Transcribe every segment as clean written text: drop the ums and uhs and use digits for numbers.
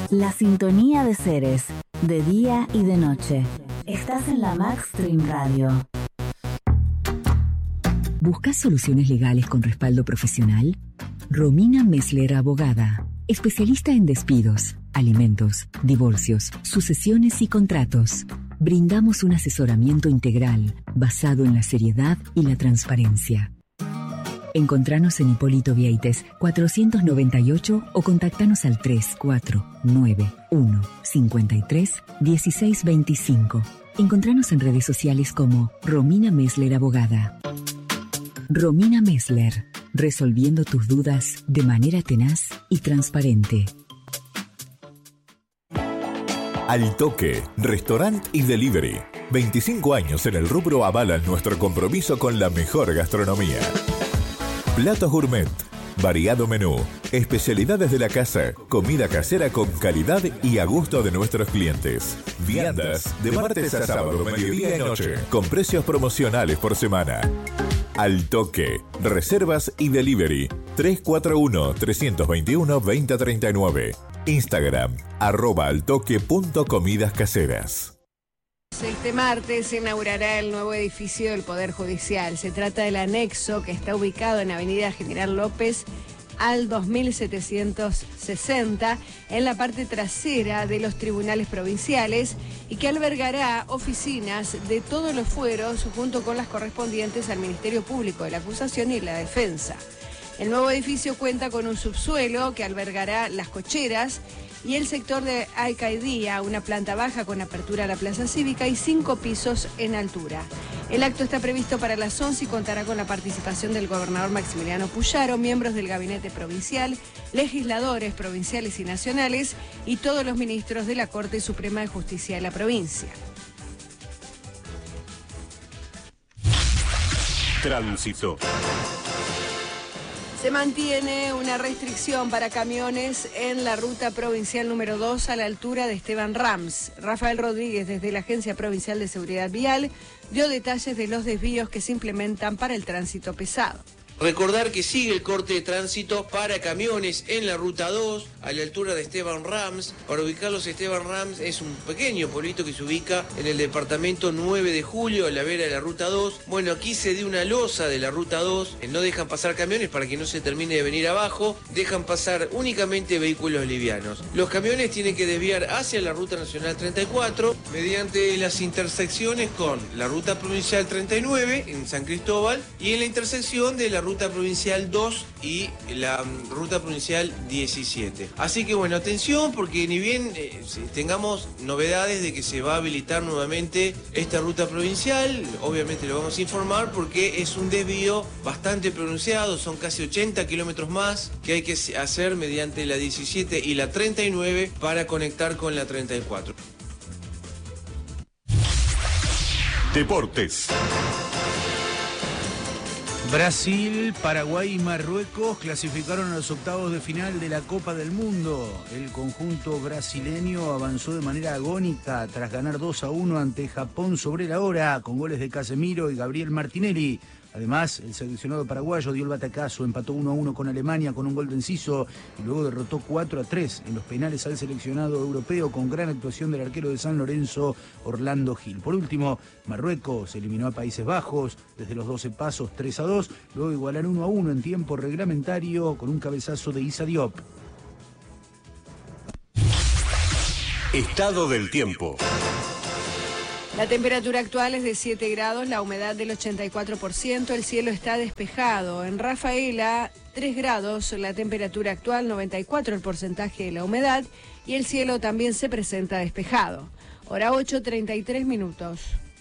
La sintonía de seres, de día y de noche. Estás en la Maxstream Radio. ¿Buscas soluciones legales con respaldo profesional? Romina Messler, abogada. Especialista en despidos, alimentos, divorcios, sucesiones y contratos. Brindamos un asesoramiento integral basado en la seriedad y la transparencia. Encontranos en Hipólito Vieites 498 o contactanos al 3491 53 16 25. Encontranos en redes sociales como Romina Messler, abogada. Romina Messler, resolviendo tus dudas de manera tenaz y transparente. Al Toque, restaurant y delivery. 25 años en el rubro avalan nuestro compromiso con la mejor gastronomía. Platos gourmet, variado menú, especialidades de la casa, comida casera con calidad y a gusto de nuestros clientes. Viandas de martes a sábado, mediodía y noche, con precios promocionales por semana. Al Toque, reservas y delivery 341-321-2039. Instagram, @altoque.comidascaseras. Este martes se inaugurará el nuevo edificio del Poder Judicial. Se trata del anexo que está ubicado en Avenida General López al 2760, en la parte trasera de los tribunales provinciales, y que albergará oficinas de todos los fueros junto con las correspondientes al Ministerio Público de la Acusación y la Defensa. El nuevo edificio cuenta con un subsuelo que albergará las cocheras y el sector de alcaidía, una planta baja con apertura a la plaza cívica y 5 pisos en altura. El acto está previsto para las 11 y contará con la participación del gobernador Maximiliano Puyaro, miembros del gabinete provincial, legisladores provinciales y nacionales y todos los ministros de la Corte Suprema de Justicia de la provincia. Tránsito. Se mantiene una restricción para camiones en la ruta provincial número 2 a la altura de Esteban Rams. Rafael Rodríguez, desde la Agencia Provincial de Seguridad Vial, dio detalles de los desvíos que se implementan para el tránsito pesado. Recordar que sigue el corte de tránsito para camiones en la ruta 2, a la altura de Esteban Rams. Para ubicarlos, Esteban Rams es un pequeño pueblito que se ubica en el departamento 9 de julio, a la vera de la ruta 2. Bueno, aquí se dio una losa de la ruta 2, no dejan pasar camiones para que no se termine de venir abajo, dejan pasar únicamente vehículos livianos. Los camiones tienen que desviar hacia la ruta nacional 34 mediante las intersecciones con la ruta provincial 39 en San Cristóbal y en la intersección de la ruta provincial 2 y la ruta provincial 17. Así que bueno, atención, porque ni bien tengamos novedades de que se va a habilitar nuevamente esta ruta provincial, obviamente lo vamos a informar porque es un desvío bastante pronunciado, son casi 80 kilómetros más que hay que hacer mediante la 17 y la 39 para conectar con la 34. Deportes. Brasil, Paraguay y Marruecos clasificaron a los octavos de final de la Copa del Mundo. El conjunto brasileño avanzó de manera agónica tras ganar 2-1 ante Japón sobre la hora, con goles de Casemiro y Gabriel Martinelli. Además, el seleccionado paraguayo dio el batacazo, empató 1-1 con Alemania con un gol de Enciso y luego derrotó 4-3 en los penales al seleccionado europeo con gran actuación del arquero de San Lorenzo, Orlando Gil. Por último, Marruecos eliminó a Países Bajos desde los 12 pasos 3-2, luego igualar 1-1 en tiempo reglamentario con un cabezazo de Issa Diop. Estado del tiempo. La temperatura actual es de 7 grados, la humedad del 84%, el cielo está despejado. En Rafaela, 3 grados, la temperatura actual, 94% el porcentaje de la humedad y el cielo también se presenta despejado. Hora 8:33 minutos.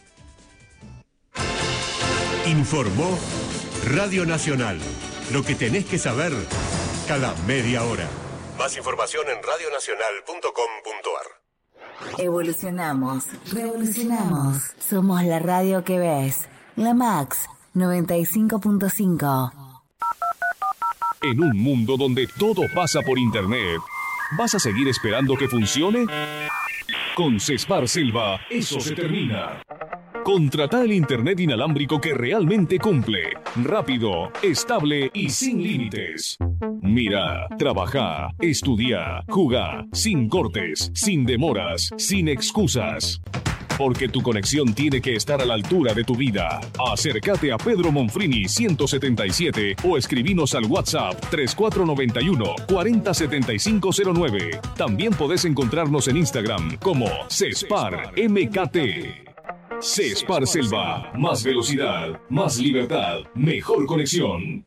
Informó Radio Nacional. Lo que tenés que saber cada media hora. Más información en radionacional.com.ar. Evolucionamos, revolucionamos. Somos la radio que ves. La Max 95.5. En un mundo donde todo pasa por internet, ¿vas a seguir esperando que funcione? Con Cespar Silva, eso se termina. Contrata el internet inalámbrico que realmente cumple. Rápido, estable y sin límites. Mira, trabaja, estudia, jugá, sin cortes, sin demoras, sin excusas. Porque tu conexión tiene que estar a la altura de tu vida. Acércate a Pedro Monfrini 177 o escribinos al WhatsApp 3491 407509. También podés encontrarnos en Instagram como Cespar MKT. Cespar Selva, más velocidad, más libertad, mejor conexión.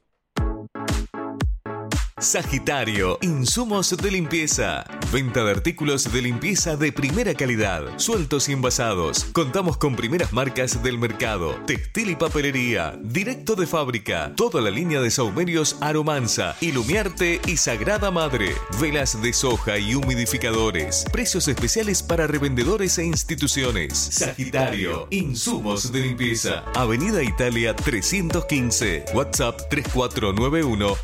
Sagitario, insumos de limpieza. Venta de artículos de limpieza de primera calidad, sueltos y envasados. Contamos con primeras marcas del mercado. Textil y papelería, directo de fábrica. Toda la línea de saumerios Aromanza, Ilumiarte y Sagrada Madre. Velas de soja y humidificadores. Precios especiales para revendedores e instituciones. Sagitario, insumos de limpieza. Avenida Italia 315. WhatsApp 3491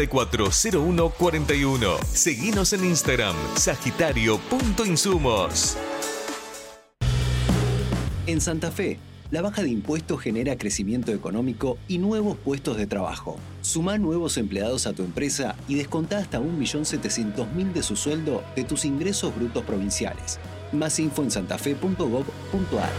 540141. Seguinos en Instagram, sagitario.insumos. En Santa Fe, la baja de impuestos genera crecimiento económico y nuevos puestos de trabajo. Sumá nuevos empleados a tu empresa y descontá hasta 1.700.000 de su sueldo de tus ingresos brutos provinciales. Más info en santafe.gov.ar.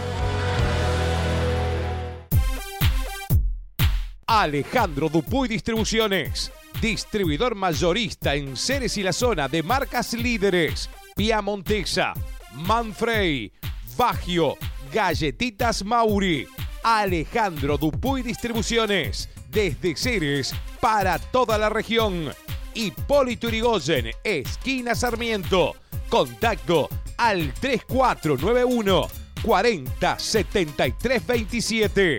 Alejandro Dupuy Distribuciones. Distribuidor mayorista en Ceres y la zona de marcas líderes. Piamontesa, Manfrey, Bagio, Galletitas Mauri. Alejandro Dupuy Distribuciones. Desde Ceres para toda la región. Hipólito Yrigoyen, esquina Sarmiento. Contacto al 3491 40 73 27.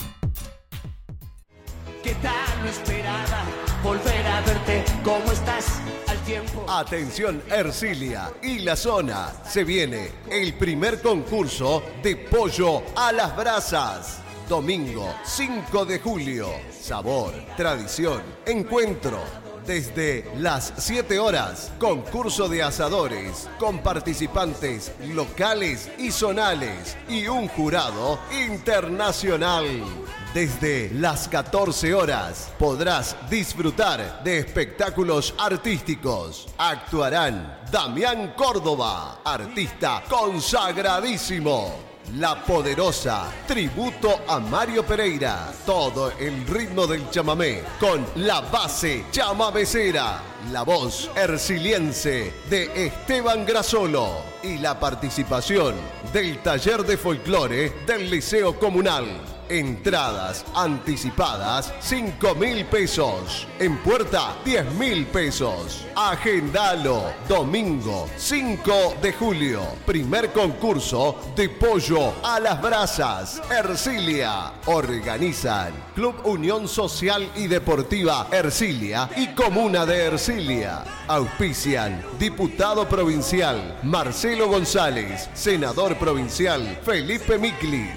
¿Qué tal? No esperaba volver a verte. ¿Cómo estás? Al tiempo. Atención Ercilia y la zona. Se viene el primer concurso de pollo a las brasas. Domingo 5 de julio. Sabor, tradición, encuentro. Desde las 7 horas, concurso de asadores con participantes locales y zonales y un jurado internacional. Desde las 14 horas podrás disfrutar de espectáculos artísticos. Actuarán Damián Córdoba, artista consagradísimo. La Poderosa, tributo a Mario Pereira. Todo el ritmo del chamamé con la base chamamecera. La voz erciliense de Esteban Grasolo. Y la participación del taller de folclore del Liceo Comunal. Entradas anticipadas 5.000 pesos. En puerta 10.000 pesos. Agendalo. Domingo 5 de julio. Primer concurso de pollo a las brasas. Ercilia. Organizan Club Unión Social y Deportiva Ercilia y Comuna de Ercilia. Auspician Diputado Provincial Marcelo González. Senador Provincial Felipe Micli.